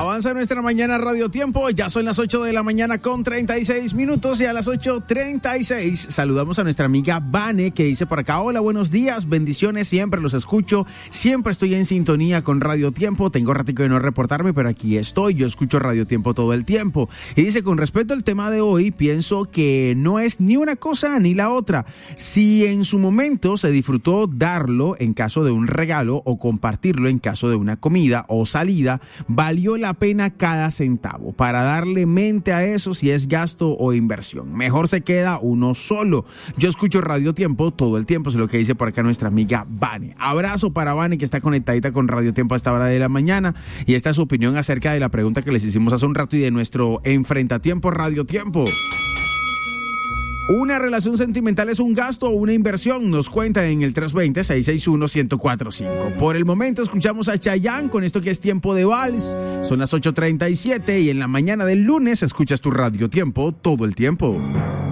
Avanza nuestra mañana Radio Tiempo, ya son las 8 de la mañana con 36 minutos y a las 8:36 saludamos a nuestra amiga Vane que dice por acá, hola, buenos días, bendiciones, siempre los escucho, siempre estoy en sintonía con Radio Tiempo, tengo ratico de no reportarme, pero aquí estoy, yo escucho Radio Tiempo todo el tiempo. Y dice, con respecto al tema de hoy, pienso que no es ni una cosa ni la otra. Si en su momento se disfrutó darlo en caso de un regalo o compartirlo en caso de una comida o salida, valió la pena cada centavo. Para darle mente a eso si es gasto o inversión, mejor se queda uno solo. Yo escucho Radio Tiempo todo el tiempo, es lo que dice por acá nuestra amiga Vane. Abrazo para Vane que está conectadita con Radio Tiempo a esta hora de la mañana y esta es su opinión acerca de la pregunta que les hicimos hace un rato y de nuestro enfrentatiempo Radio Tiempo. ¿Una relación sentimental es un gasto o una inversión? Nos cuenta en el 320-661-1045. Por el momento escuchamos a Chayanne con esto que es Tiempo de Vals. Son las 8:37 y en la mañana del lunes escuchas tu Radio Tiempo todo el tiempo.